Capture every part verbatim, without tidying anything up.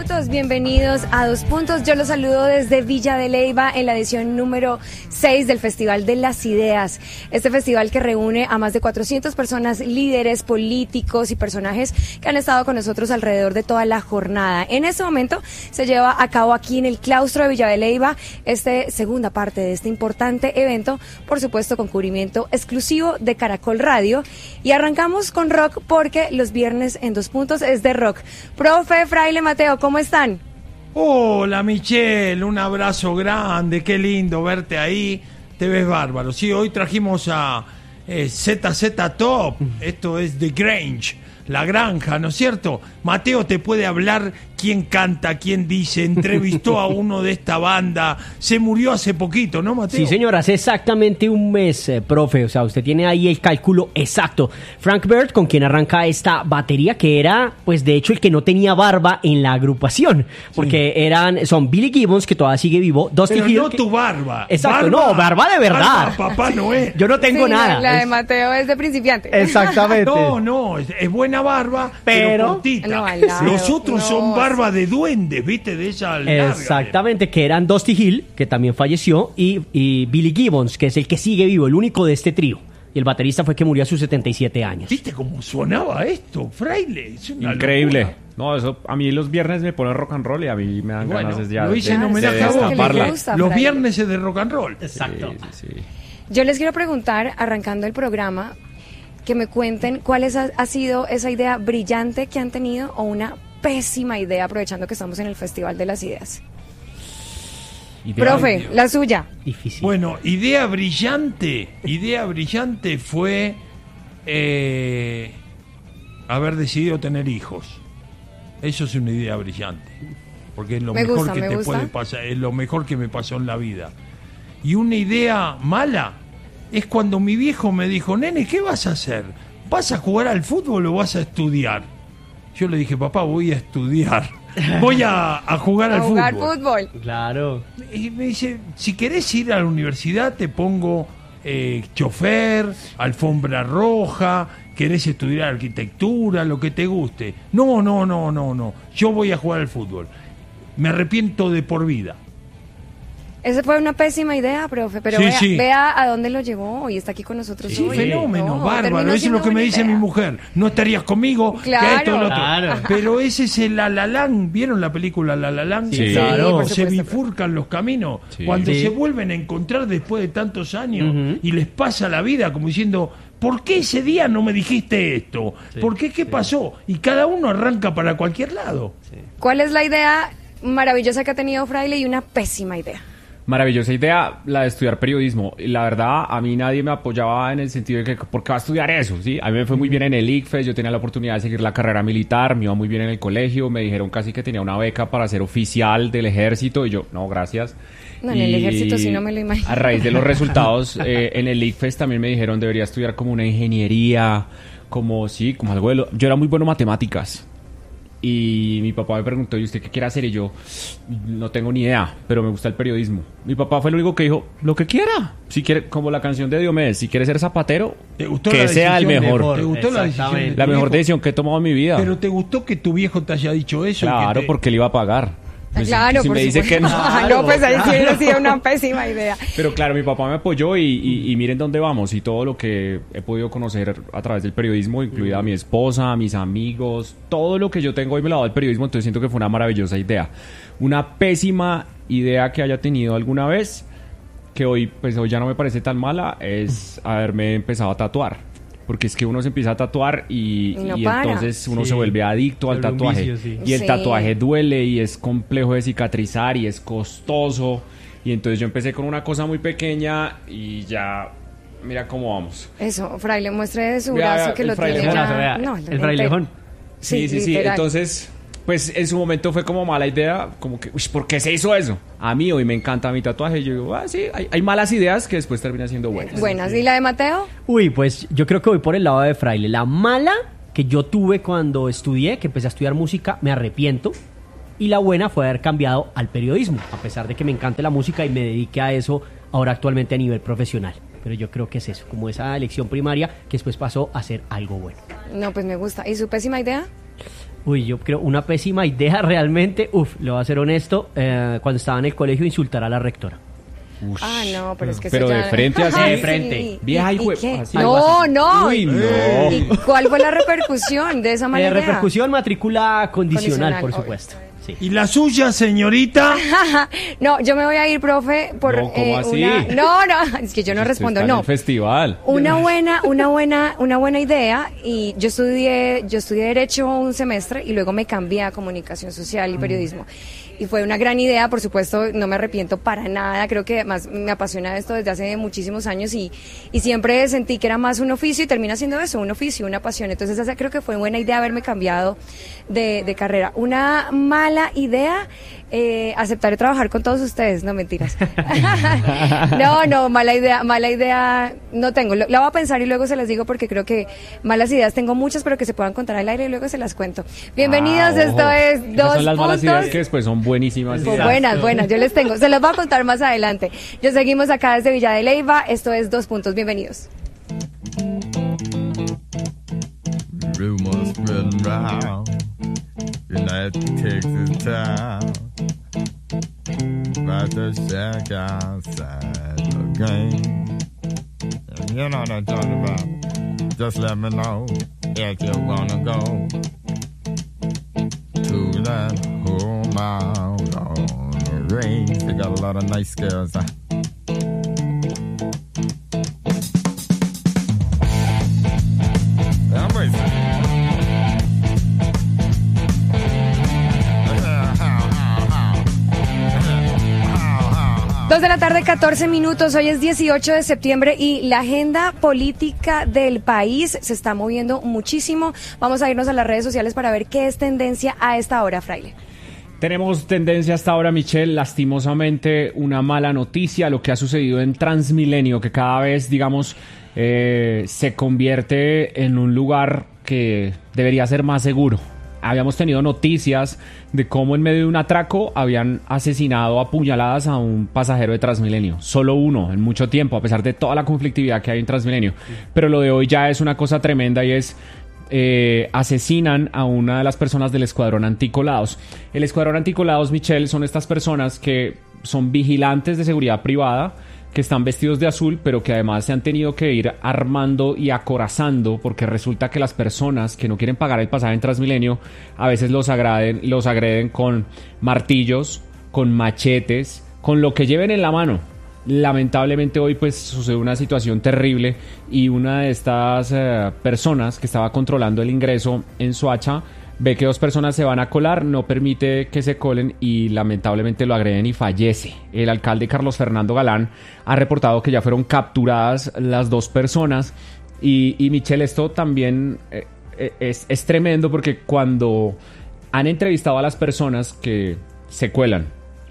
minutos, bienvenidos a Dos Puntos. Yo los saludo desde Villa de Leyva en la edición número seis del Festival de las Ideas. Este festival que reúne a más de cuatrocientas personas, líderes, políticos y personajes que han estado con nosotros alrededor de toda la jornada. En este momento se lleva a cabo aquí en el claustro de Villa de Leyva esta segunda parte de este importante evento, por supuesto con cubrimiento exclusivo de Caracol Radio. Y arrancamos con rock porque los viernes en Dos Puntos es de rock. Profe, Fraile, Mateo, ¿cómo están? Hola Michelle, un abrazo grande, qué lindo verte ahí, te ves bárbaro. Sí, hoy trajimos a eh, Z Z Top, esto es The Grange, La Granja, ¿no es cierto? Mateo te puede hablar quién canta, quién dice, entrevistó a uno de esta banda, se murió hace poquito, ¿no, Mateo? Sí, señor, hace exactamente un mes, eh, profe, o sea, usted tiene ahí el cálculo exacto. Frank Bird, con quien arranca esta batería, que era, pues, de hecho, el que no tenía barba en la agrupación, porque sí. eran, son Billy Gibbons, que todavía sigue vivo, Dusty Pero Hill, no que... tu barba. Exacto, barba, no, barba de verdad. Barba, Papá Noel. Yo no tengo sí, nada. La, la de es... Mateo es de principiante. Exactamente. No, no, es, es buena barba, pero, pero cortita. No, al lado, Los otros no. son barba de duendes, ¿viste? De esa larga. Exactamente, que eran Dusty Hill, que también falleció, y, y Billy Gibbons, que es el que sigue vivo, el único de este trío. Y el baterista fue que murió a sus setenta y siete años. ¿Viste cómo sonaba esto, Fraile? Es una increíble. locura. No, eso a mí los viernes me pone rock and roll y a mí me dan Bueno, ganas de ya lo hice de, en homenaje de a vos. destaparla. gusta, Los Fraile. viernes es de rock and roll. Exacto. Sí, sí, sí. Yo les quiero preguntar, arrancando el programa, que me cuenten cuál es, ha, ha sido esa idea brillante que han tenido o una pésima idea, aprovechando que estamos en el Festival de las Ideas. Idea- Profe, Dios. la suya. Difícil. Bueno, idea brillante, idea brillante fue eh, haber decidido tener hijos. Eso es una idea brillante, porque es lo Me mejor gusta, que me te gusta. puede pasar, es lo mejor que me pasó en la vida. Y una idea mala es cuando mi viejo me dijo, nene, ¿qué vas a hacer? ¿Vas a jugar al fútbol o vas a estudiar? Yo le dije, papá, voy a estudiar, voy a, a jugar A al jugar fútbol. fútbol. Claro. Y me dice, si querés ir a la universidad te pongo eh, chofer, alfombra roja, querés estudiar arquitectura, lo que te guste. No, no, no, no, no, yo voy a jugar al fútbol. Me arrepiento de por vida. Esa fue una pésima idea, profe, pero Sí, vea, sí. vea a dónde lo llevó y está aquí con nosotros Sí, hoy. fenómeno, No, bárbaro, terminó eso es siendo lo que me buena dice idea. mi mujer. No estarías conmigo, Claro. que esto, lo otro. Claro. Pero ese es el La La Land. ¿Vieron la película La La Land? Sí, claro. por Se supuesto. bifurcan los caminos. Sí. Cuando Sí. se vuelven a encontrar después de tantos años Ujú. y les pasa la vida como diciendo, ¿por qué ese día no me dijiste esto? Sí, ¿Por qué? ¿Qué sí. pasó? Y cada uno arranca para cualquier lado. ¿Cuál es la idea maravillosa que ha tenido Fraile y una pésima idea? Maravillosa idea la de estudiar periodismo. Y la verdad, a mí nadie me apoyaba en el sentido de que, ¿por qué va a estudiar eso? ¿Sí? A mí me fue muy bien en el ICFES, yo tenía la oportunidad de seguir la carrera militar, me iba muy bien en el colegio, me dijeron casi que tenía una beca para ser oficial del ejército, y yo, no, gracias. No, en el Y ejército sí no me lo imagino. A raíz de los resultados, eh, en el ICFES también me dijeron, debería estudiar como una ingeniería, como, sí, como algo de lo... Yo era muy bueno en matemáticas. Y mi papá me preguntó, ¿y usted qué quiere hacer? Y yo, no tengo ni idea, pero me gusta el periodismo. Mi papá fue el único que dijo, lo que quiera. Si quiere, como la canción de Diomedes, si quiere ser zapatero, ¿Te gustó que la sea el decisión de- mejor. ¿Te gustó la decisión? de Exactamente. tu La mejor viejo? decisión que he tomado en mi vida. Pero ¿te gustó que tu viejo te haya dicho eso? y que Claro, te- porque él iba a pagar. Pues, Claro, si por me dice supuesto. que no. Ah, no, pues ahí sí hubiera sido una pésima idea. Pero claro, mi papá me apoyó y, y- y miren dónde vamos y todo lo que he podido conocer a través del periodismo, incluida a mi esposa, a mis amigos, todo lo que yo tengo hoy me lo ha dado el periodismo, entonces siento que fue una maravillosa idea. Una pésima idea que haya tenido alguna vez, que hoy, pues hoy ya no me parece tan mala, es haberme empezado a tatuar. Porque es que uno se empieza a tatuar y, Y no y para. entonces uno Sí. se vuelve adicto al Se vuelve un tatuaje. vicio, sí. Y el Sí. tatuaje duele y es complejo de cicatrizar y es costoso. Y entonces yo empecé con una cosa muy pequeña y ya, mira cómo vamos. Eso, Fraile, muestre de su Vea, brazo vea, que el lo tiene frailejón. ya. Vea, No, el frailejón. Sí, sí, sí. literal. Entonces, pues en su momento fue como mala idea, como que, uy, ¿por qué se hizo eso? A mí hoy me encanta mi tatuaje. Y yo digo, ah, sí, hay, hay malas ideas que después terminan siendo buenas. Buenas. ¿Y la de Mateo? Uy, pues yo creo que voy por el lado de Fraile. La mala que yo tuve cuando estudié, que empecé a estudiar música, me arrepiento. Y la buena fue haber cambiado al periodismo, a pesar de que me encante la música y me dedique a eso ahora actualmente a nivel profesional. Pero yo creo que es eso, como esa elección primaria que después pasó a ser algo bueno. No, pues me gusta. ¿Y su pésima idea? Uy, yo creo una pésima idea realmente. Uf, le voy a ser honesto. Eh, cuando estaba en el colegio, insultar a la rectora. Ush. Ah, no, pero es que Pero eso de ya... frente así. De frente. Vieja ¿Y, hijo de- y qué? así. No, no. Uy, no. ¿Y cuál fue la repercusión de esa Eh, manera? repercusión, matrícula condicional, Condicional, por obvio. supuesto. Sí. ¿Y la suya, señorita? No, yo me voy a ir, profe, por No, ¿cómo eh, así? una... No, no, es que yo no Usted respondo, está en no. el festival. Una buena, una buena, una buena idea. Y yo estudié, yo estudié Derecho un semestre y luego me cambié a Comunicación Social y Periodismo. Y fue una gran idea, por supuesto, no me arrepiento para nada. Creo que además me apasiona esto desde hace muchísimos años y, y siempre sentí que era más un oficio y termina siendo eso, un oficio, una pasión. Entonces esa creo que fue buena idea haberme cambiado de, de carrera. Una mala idea, eh, aceptaré trabajar con todos ustedes, no mentiras. No, no, mala idea, mala idea no tengo. Lo- La voy a pensar y luego se las digo porque creo que malas ideas tengo muchas, pero que se puedan contar al aire y luego se las cuento. Bienvenidos, Ah, esto ojo. es Esas Dos son las malas Puntos. ideas que después son buenísimas. Pues ideas. buenas, buenas, yo les tengo. Se los voy a contar más adelante. Yo seguimos acá desde Villa de Leyva. Esto es Dos Puntos. Bienvenidos. Rumors spreading round United Texas town about the shack outside the game. And you know what I'm talking about. Just let me know if you wanna go to that home out on the range. They got a lot of nice girls. Huh? I'm racing. Dos de la tarde, catorce minutos. Hoy es dieciocho de septiembre y la agenda política del país se está moviendo muchísimo. Vamos a irnos a las redes sociales para ver qué es tendencia a esta hora, Fraile. Tenemos tendencia hasta ahora, Michelle, lastimosamente una mala noticia, lo que ha sucedido en Transmilenio, que cada vez, digamos, eh, se convierte en un lugar que debería ser más seguro. Habíamos tenido noticias de cómo en medio de un atraco habían asesinado a puñaladas a un pasajero de Transmilenio. Solo uno en mucho tiempo, a pesar de toda la conflictividad que hay en Transmilenio. Pero lo de hoy ya es una cosa tremenda y es... Eh, asesinan a una de las personas del escuadrón anticolados. El escuadrón anticolados, Michelle, son estas personas que son vigilantes de seguridad privada, que están vestidos de azul, pero que además se han tenido que ir armando y acorazando, porque resulta que las personas que no quieren pagar el pasaje en Transmilenio a veces los agreden, los agreden con martillos, con machetes, con lo que lleven en la mano. Lamentablemente hoy pues sucede una situación terrible y una de estas eh, personas que estaba controlando el ingreso en Soacha ve que dos personas se van a colar, no permite que se colen y lamentablemente lo agreden y fallece. El alcalde Carlos Fernando Galán ha reportado que ya fueron capturadas las dos personas y, y Michelle, esto también eh, eh, es, es tremendo porque cuando han entrevistado a las personas que se cuelan,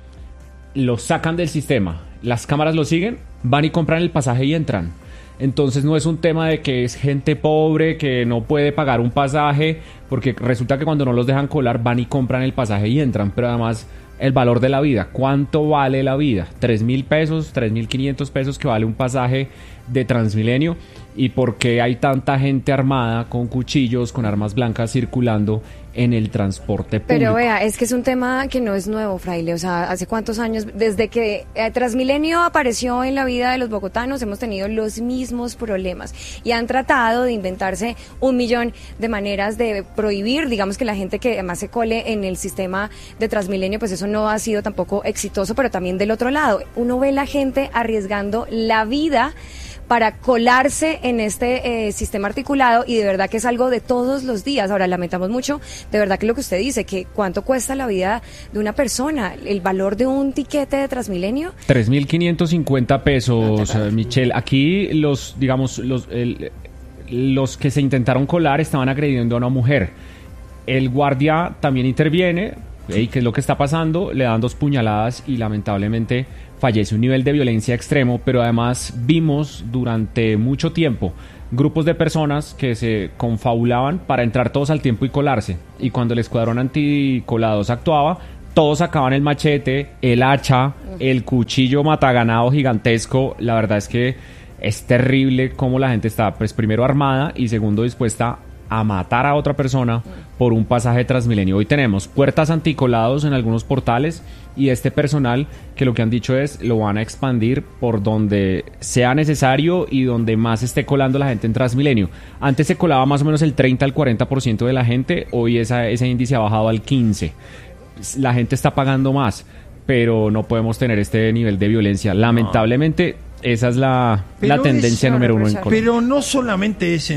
los sacan del sistema, las cámaras lo siguen, van y compran el pasaje y entran. Entonces no es un tema de que es gente pobre que no puede pagar un pasaje, porque resulta que cuando no los dejan colar van y compran el pasaje y entran. Pero además el valor de la vida, ¿cuánto vale la vida? Tres mil pesos, tres mil quinientos pesos que vale un pasaje de Transmilenio. ¿Y por qué hay tanta gente armada con cuchillos, con armas blancas circulando en el transporte público? Pero vea, es que es un tema que no es nuevo, Fraile. O sea, ¿hace cuántos años? Desde que eh, Transmilenio apareció en la vida de los bogotanos, hemos tenido los mismos problemas. Y han tratado de inventarse un millón de maneras de prohibir, digamos, que la gente que además se cole en el sistema de Transmilenio, pues eso no ha sido tampoco exitoso, pero también del otro lado. Uno ve la gente arriesgando la vida para colarse en este eh, sistema articulado y de verdad que es algo de todos los días. Ahora, lamentamos mucho, de verdad que lo que usted dice, que cuánto cuesta la vida de una persona, el valor de un tiquete de Transmilenio. tres mil quinientos cincuenta pesos, eh, Michelle. Aquí los, digamos, los, el, los que se intentaron colar estaban agrediendo a una mujer. El guardia también interviene. Hey, ¿qué es lo que está pasando? Le dan dos puñaladas y lamentablemente fallece. Un nivel de violencia extremo, pero además vimos durante mucho tiempo grupos de personas que se confabulaban para entrar todos al tiempo y colarse. Y cuando el escuadrón anticolados actuaba, todos sacaban el machete, el hacha, el cuchillo mataganado gigantesco. La verdad es que es terrible cómo la gente está, pues primero armada y segundo dispuesta a matar a otra persona por un pasaje de Transmilenio. Hoy tenemos puertas anticolados en algunos portales y este personal que lo que han dicho es lo van a expandir por donde sea necesario y donde más esté colando la gente en Transmilenio. Antes se colaba más o menos el treinta al cuarenta por ciento de la gente, hoy esa, ese índice ha bajado al quince por ciento. La gente está pagando más, pero no podemos tener este nivel de violencia. Lamentablemente, esa es la, la tendencia es, número uno en Colombia. Pero no solamente es